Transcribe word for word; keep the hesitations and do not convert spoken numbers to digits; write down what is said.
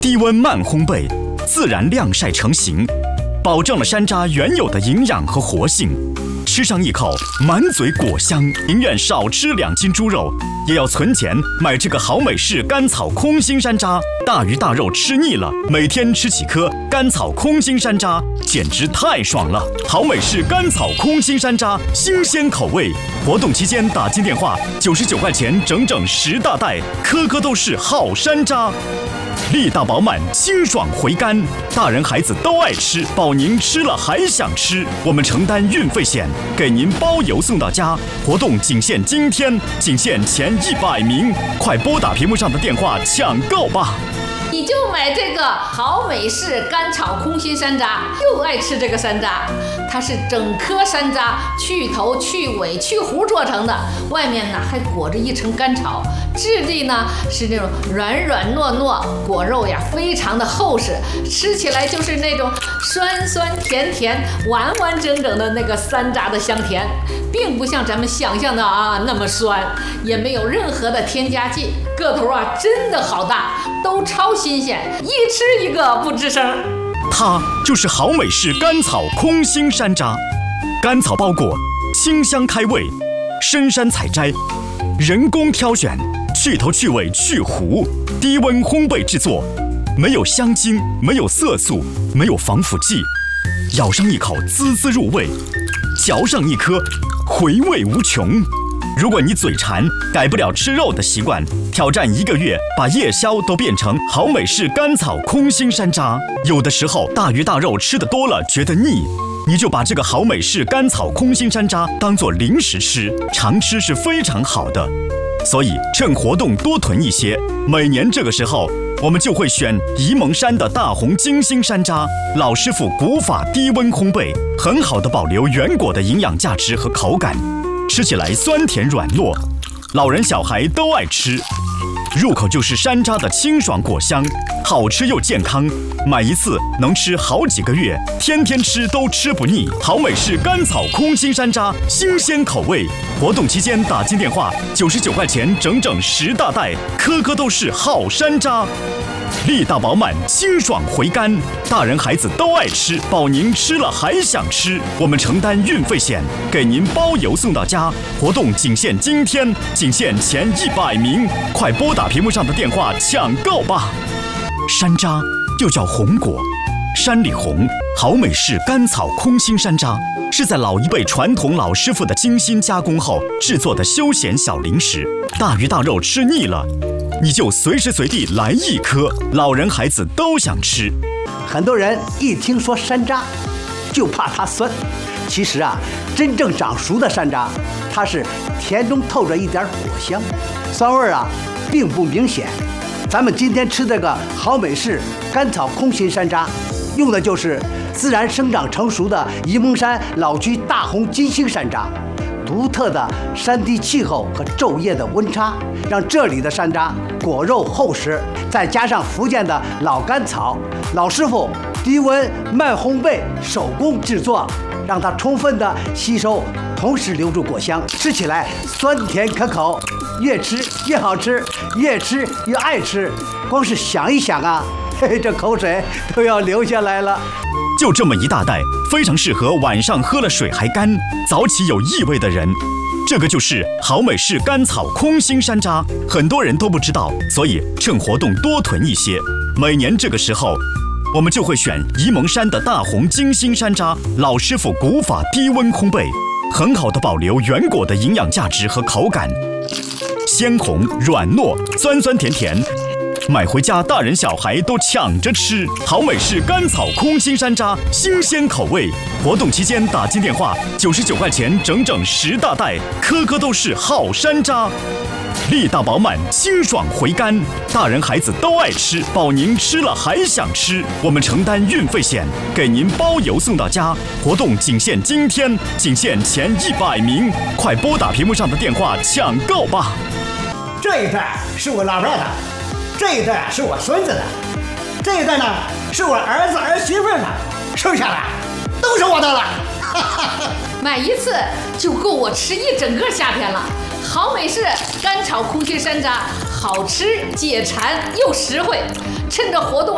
低温慢烘焙，自然晾晒成型，保证了山楂原有的营养和活性。吃上一口，满嘴果香，宁愿少吃两斤猪肉，也要存钱买这个好美式甘草空心山楂。大鱼大肉吃腻了，每天吃几颗甘草空心山楂，简直太爽了！好美式甘草空心山楂，新鲜口味。活动期间打进电话，九十九块钱整整十大袋，颗颗都是好山楂。力大饱满，清爽回甘，大人孩子都爱吃，保您吃了还想吃。我们承担运费险，给您包邮送到家。活动仅限今天，仅限前一百名，快拨打屏幕上的电话抢购吧！ 你就买这个好美式甘草空心山楂，又爱吃这个山楂，它是整颗山楂去头去尾去核做成的，外面呢还裹着一层甘草，质地呢是那种软软糯糯，果肉呀非常的厚实，吃起来就是那种酸酸甜甜完完整整的那个山楂的香甜，并不像咱们想象的啊那么酸，也没有任何的添加剂，个头啊真的好大，都超新鲜，一吃一个不吱声。 它就是好美式甘草空心山楂，甘草包裹，清香开胃，深山采摘，人工挑选，去头去尾去核，低温烘焙制作，没有香精，没有色素，没有防腐剂，咬上一口滋滋入味，嚼上一颗回味无穷。如果你嘴馋，改不了吃肉的习惯，挑战一个月，把夜宵都变成好美式甘草空心山楂。有的时候大鱼大肉吃得多了觉得腻，你就把这个好美式甘草空心山楂当作零食吃，常吃是非常好的。所以趁活动多囤一些，每年这个时候我们就会选沂蒙山的大红金星山楂，老师傅古法低温烘焙，很好的保留原果的营养价值和口感，吃起来酸甜软糯，老人小孩都爱吃。入口就是山楂的清爽果香，好吃又健康，买一次能吃好几个月，天天吃都吃不腻。好美式甘草空心山楂，新鲜口味。活动期间打进电话，九十九块钱整整十大袋，颗颗都是好山楂。力大饱满，清爽回甘，大人孩子都爱吃，保您吃了还想吃。我们承担运费险，给您包邮送到家。活动仅限今天，仅限前一百名，快拨打屏幕上的电话抢购吧！山楂又叫红果，山里红，好美式甘草空心山楂是在老一辈传统老师傅的精心加工后制作的休闲小零食。大鱼大肉吃腻了，你就随时随地来一颗，老人孩子都想吃。 很多人一听说山楂，就怕它酸。其实啊，真正长熟的山楂，它是甜中透着一点果香，酸味啊并不明显。咱们今天吃这个好美式甘草空心山楂，用的就是自然生长成熟的沂蒙山老区大红金星山楂。独特的山地气候和昼夜的温差，让这里的山楂果肉厚实，再加上福建的老甘草，老师傅低温慢烘焙手工制作，让它充分的吸收，同时留住果香，吃起来酸甜可口，越吃越好吃，越吃越爱吃。光是想一想啊，嘿嘿，这口水都要流下来了。 就这么一大袋，非常适合晚上喝了水还干、早起有异味的人。这个就是好美式甘草空心山楂，很多人都不知道，所以趁活动多囤一些。每年这个时候，我们就会选沂蒙山的大红金星山楂，老师傅古法低温烘焙，很好的保留原果的营养价值和口感，鲜红软糯，酸酸甜甜。买回家，大人小孩都抢着吃。好美式甘草空心山楂，新鲜口味。活动期间打进电话，九十九块钱整整十大袋，颗颗都是好山楂。力大饱满，清爽回甘，大人孩子都爱吃，保您吃了还想吃。我们承担运费险，给您包邮送到家。活动仅限今天，仅限前一百名，快拨打屏幕上的电话抢购吧！ 这一袋是我老伴的。这一袋是我孙子的，这一袋呢是我儿子儿媳妇的，剩下的都是我的了。 买一次就够我吃一整个夏天了。好美式甘草空心山楂，好吃解馋又实惠，趁着活动